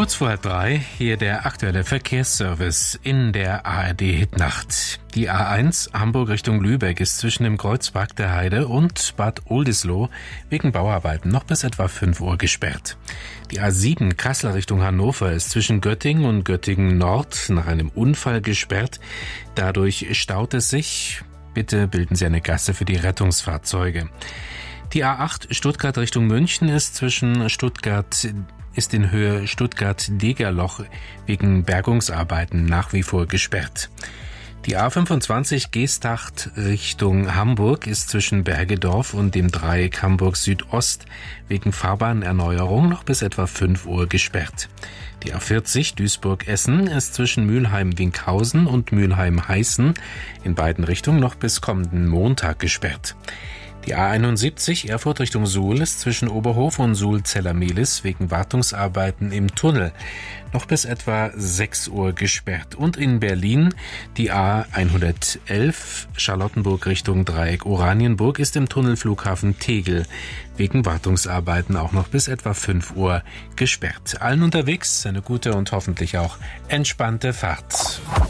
Kurz vor 3, hier der aktuelle Verkehrsservice in der ARD-Hitnacht. Die A1 Hamburg Richtung Lübeck ist zwischen dem Kreuzberg der Heide und Bad Oldesloe wegen Bauarbeiten noch bis etwa 5 Uhr gesperrt. Die A7 Kassel Richtung Hannover ist zwischen Göttingen und Göttingen Nord nach einem Unfall gesperrt. Dadurch staut es sich. Bitte bilden Sie eine Gasse für die Rettungsfahrzeuge. Die A8 Stuttgart Richtung München ist in Höhe Stuttgart-Degerloch wegen Bergungsarbeiten nach wie vor gesperrt. Die A25 Geesthacht Richtung Hamburg ist zwischen Bergedorf und dem Dreieck Hamburg Südost wegen Fahrbahnerneuerung noch bis etwa 5 Uhr gesperrt. Die A40 Duisburg-Essen ist zwischen Mülheim-Winkhausen und Mülheim-Heißen in beiden Richtungen noch bis kommenden Montag gesperrt. Die A71 Erfurt Richtung Suhl ist zwischen Oberhof und Suhl-Zellermehlis wegen Wartungsarbeiten im Tunnel noch bis etwa 6 Uhr gesperrt. Und in Berlin die A111 Charlottenburg Richtung Dreieck Oranienburg ist im Tunnel Flughafen Tegel wegen Wartungsarbeiten auch noch bis etwa 5 Uhr gesperrt. Allen unterwegs eine gute und hoffentlich auch entspannte Fahrt.